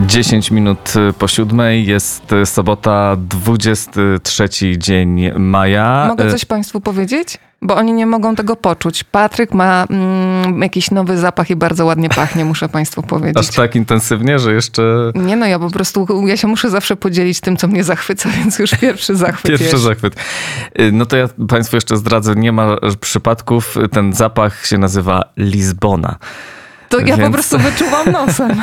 10 minut po 7, jest sobota, 23 dzień maja. Mogę coś Państwu powiedzieć? Bo oni nie mogą tego poczuć. Patryk ma jakiś nowy zapach i bardzo ładnie pachnie, muszę Państwu powiedzieć. Aż tak intensywnie, że jeszcze... Nie no, ja się muszę zawsze podzielić tym, co mnie zachwyca, więc już pierwszy zachwyt Pierwszy zachwyt. No to ja Państwu jeszcze zdradzę, nie ma przypadków, ten zapach się nazywa Lizbona. To ja po prostu wyczuwam nosem.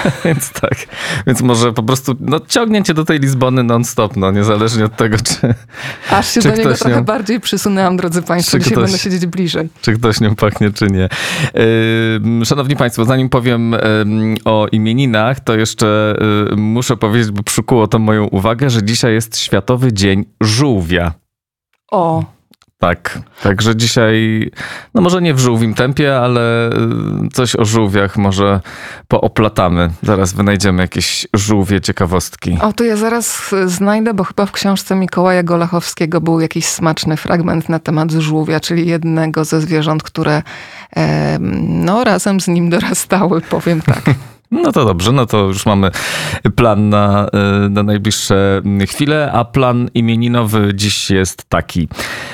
Więc może po prostu ciągnie cię do tej Lizbony non-stop, niezależnie od tego, czy... Aż się do niego trochę bardziej przysunęłam, drodzy Państwo. Dzisiaj będę siedzieć bliżej. Czy ktoś nią pachnie, czy nie. Szanowni Państwo, zanim powiem o imieninach, to jeszcze muszę powiedzieć, bo przykuło to moją uwagę, że dzisiaj jest Światowy Dzień Żółwia. O! Tak, także dzisiaj, może nie w żółwim tempie, ale coś o żółwiach może pooplatamy. Zaraz wynajdziemy jakieś żółwie ciekawostki. O, to ja zaraz znajdę, bo chyba w książce Mikołaja Golachowskiego był jakiś smaczny fragment na temat żółwia, czyli jednego ze zwierząt, które razem z nim dorastały, powiem tak. No to dobrze, to już mamy plan na najbliższe chwile, a plan imieninowy dziś jest taki.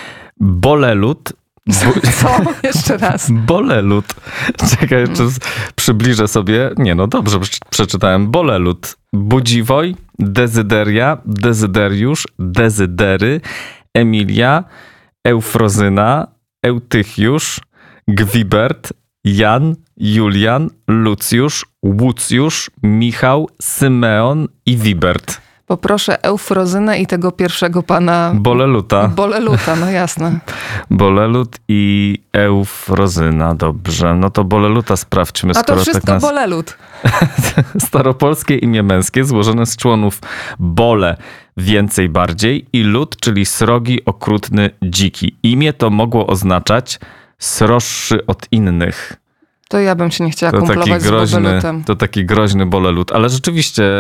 Bolelut. Co? Jeszcze raz. Bolelut. Czekaj, jeszcze przybliżę sobie. Dobrze przeczytałem. Bolelut. Budziwoj, Dezyderia, Dezyderiusz, Dezydery, Emilia, Eufrozyna, Eutychiusz, Gwibert, Jan, Julian, Lucjusz, Łucjusz, Michał, Symeon i Wibert. Poproszę Eufrozynę i tego pierwszego pana... Boleluta, jasne. Bolelut i Eufrozyna, dobrze. To Boleluta sprawdźmy. A to wszystko Bolelut. Staropolskie imię męskie złożone z członów bole, więcej, bardziej i lud, czyli srogi, okrutny, dziki. Imię to mogło oznaczać sroższy od innych. To ja bym się nie chciała kumplować z Bolelutem. To taki groźny Bolelut. Ale rzeczywiście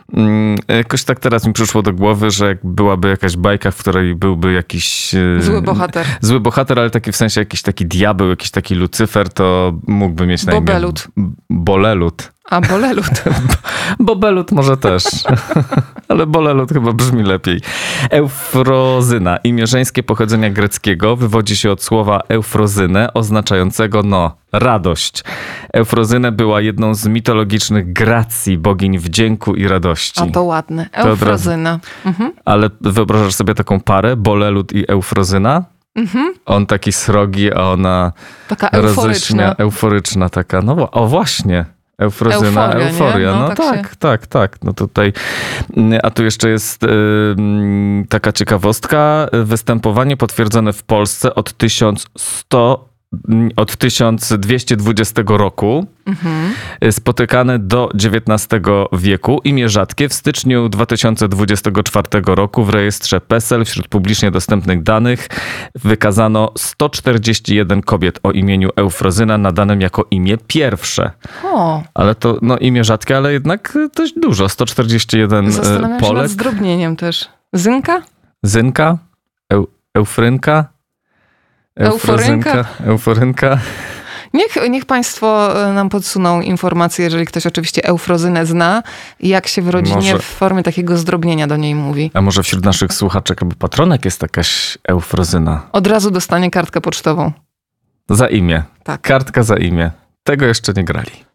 jakoś tak teraz mi przyszło do głowy, że jak byłaby jakaś bajka, w której byłby jakiś... Zły bohater. Zły bohater, ale taki w sensie jakiś taki diabeł, jakiś taki Lucyfer, to mógłby mieć na imię... Bobelut. Bolelut. A, Bolelut. Bobelut może też, ale Bolelut chyba brzmi lepiej. Eufrozyna, imię żeńskie pochodzenia greckiego, wywodzi się od słowa eufrozynę, oznaczającego radość. Eufrozynę była jedną z mitologicznych gracji, bogiń wdzięku i radości. A to ładne. Eufrozyna. Ale wyobrażasz sobie taką parę, Bolelut i Eufrozyna? On taki srogi, a ona taka euforyczna. Euforyczna taka, właśnie. Eufrozyna, euforia. Tak. Tutaj. A tu jeszcze jest taka ciekawostka. Występowanie potwierdzone w Polsce od 1220 roku. Spotykane do XIX wieku. Imię rzadkie. W styczniu 2024 roku w rejestrze PESEL wśród publicznie dostępnych danych wykazano 141 kobiet o imieniu Eufrozyna nadanym jako imię pierwsze. Ale to imię rzadkie, ale jednak dość dużo. 141 Zastanawiam Polek. się nad zdrobnieniem też. Zynka? Zynka? Eufrynka? Euforynka? Niech Państwo nam podsuną informacje, jeżeli ktoś oczywiście Eufrozynę zna, jak się w rodzinie w formie takiego zdrobnienia do niej mówi. A może wśród naszych słuchaczek albo patronek jest jakaś Eufrozyna? Od razu dostanie kartkę pocztową. Za imię. Tak. Kartka za imię. Tego jeszcze nie grali.